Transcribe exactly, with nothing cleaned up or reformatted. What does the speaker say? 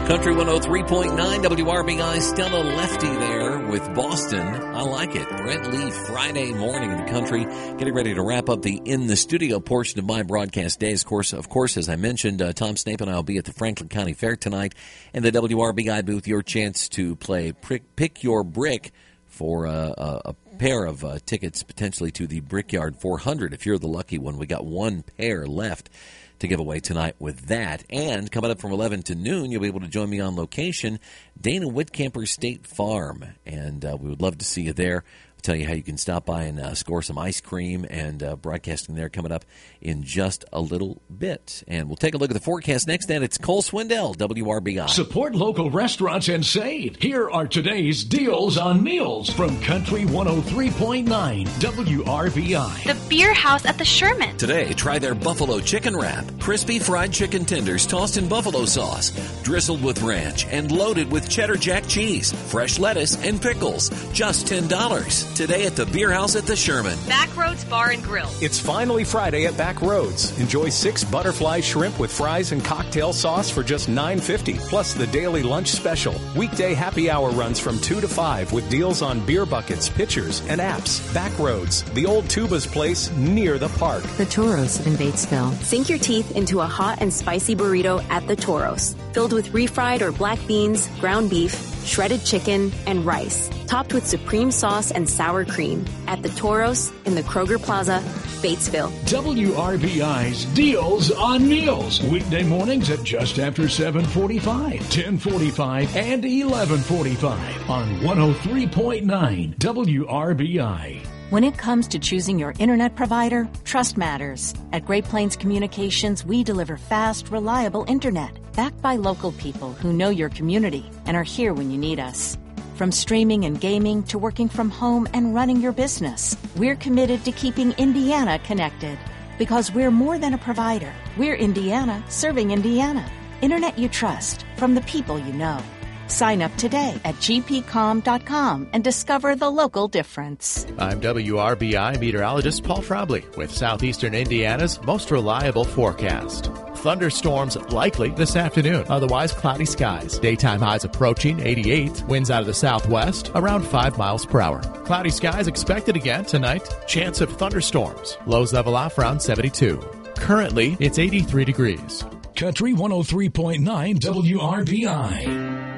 Country one oh three point nine W R B I, Stella Lefty there with Boston. I like it. Brent Lee, Friday morning in the country, getting ready to wrap up the In the Studio portion of my broadcast days. Of course, of course, as I mentioned, uh, Tom Snape and I will be at the Franklin County Fair tonight in the W R B I booth. Your chance to play Pick, pick Your Brick for uh, a, a pair of uh, tickets potentially to the Brickyard four hundred. If you're the lucky one, we got one pair left to give away tonight with that. And coming up from eleven to noon, you'll be able to join me on location, Dana Whitcamper State Farm. And uh, we would love to see you there. I'll tell you how you can stop by and uh, score some ice cream, and uh, broadcasting there coming up in just a little bit. And we'll take a look at the forecast next, and it's Cole Swindell, W R B I. Support local restaurants and save. Here are today's deals on meals from Country one oh three point nine W R B I. The Beer House at the Sherman. Today, try their buffalo chicken wrap. Crispy fried chicken tenders tossed in buffalo sauce, drizzled with ranch, and loaded with cheddar jack cheese, fresh lettuce, and pickles. Just ten dollars. Today at the Beer House at the Sherman. Backroads Bar and Grill. It's finally Friday at Backroads. Enjoy six butterfly shrimp with fries and cocktail sauce for just nine fifty, plus the daily lunch special. Weekday happy hour runs from two to five with deals on beer buckets, pitchers, and apps. Backroads, the old Tuba's place near the park. The Toros in Batesville. Sink your teeth into a hot and spicy burrito at the Toros, filled with refried or black beans, ground beef, shredded chicken, and rice, topped with supreme sauce and sour cream at the Toros in the Kroger Plaza, Batesville. W R B I's Deals on Meals. Weekday mornings at just after seven forty-five, ten forty-five, and eleven forty-five on one oh three point nine W R B I. When it comes to choosing your internet provider, trust matters. At Great Plains Communications, we deliver fast, reliable internet, backed by local people who know your community and are here when you need us. From streaming and gaming to working from home and running your business, we're committed to keeping Indiana connected. Because we're more than a provider. We're Indiana serving Indiana. Internet you trust from the people you know. Sign up today at g p com dot com and discover the local difference. I'm W R B I meteorologist Paul Frobley with Southeastern Indiana's most reliable forecast. Thunderstorms likely this afternoon, otherwise cloudy skies. Daytime highs approaching eighty-eight, winds out of the southwest around five miles per hour. Cloudy skies expected again tonight, chance of thunderstorms. Lows level off around seventy-two. Currently, it's eighty-three degrees. Country one oh three point nine W R B I.